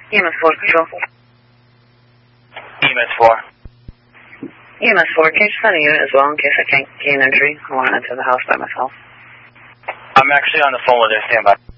EMS 4 control. EMS 4. EMS 4, can you just send a unit as well in case I can't gain entry? I want to enter the house by myself. I'm actually on the phone with her. Stand by.